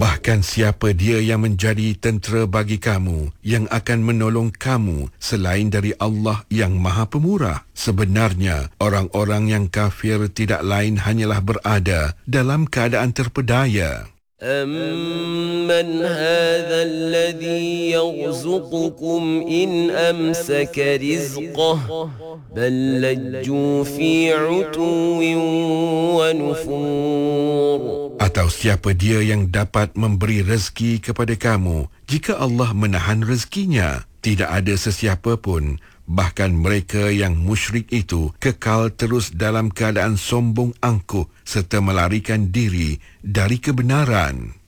Bahkan siapa dia yang menjadi tentera bagi kamu, yang akan menolong kamu selain dari Allah yang Maha Pemurah? Sebenarnya, orang-orang yang kafir tidak lain hanyalah berada dalam keadaan terpedaya. أَمَّنْ هَذَا الَّذِي يَرْزُقُكُمْ إِنْ أَمْسَكَ رِزْقَهُ بَلْ لَجُّوا فِي عُتُوٍّ وَنُفُورٍ. Atau siapa dia yang dapat memberi rezeki kepada kamu jika Allah menahan rezekinya? Tidak ada sesiapa pun. Bahkan mereka yang musyrik itu kekal terus dalam keadaan sombong angkuh serta melarikan diri dari kebenaran.